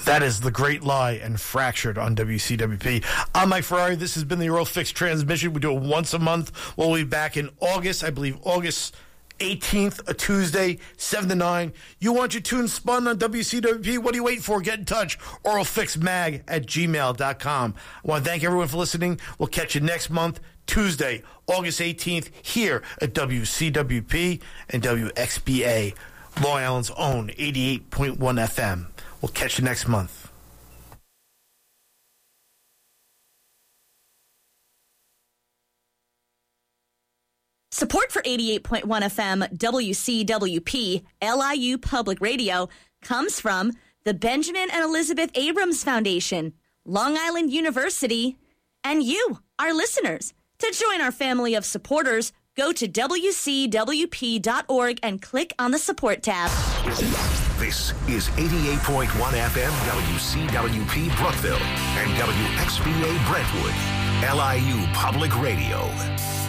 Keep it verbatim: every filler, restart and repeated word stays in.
That is The Great Lie and Fractured on W C W P. I'm Mike Ferrari. This has been the Earl Fix Transmission. We do it once a month. We'll be back in August, I believe August eighteenth, a Tuesday, seven to nine. You want your tune spun on W C W P? What are you waiting for? Get in touch. oralfixmag at gmail dot com. I want to thank everyone for listening. We'll catch you next month, Tuesday, August eighteenth, here at W C W P and W X B A, Long Island's own eighty-eight point one F M. We'll catch you next month. Support for eighty-eight point one F M W C W P L I U Public Radio comes from the Benjamin and Elizabeth Abrams Foundation, Long Island University, and you, our listeners. To join our family of supporters, go to W C W P dot org and click on the support tab. This is eighty-eight point one F M W C W P Brookville and W X B A Brentwood, L I U Public Radio.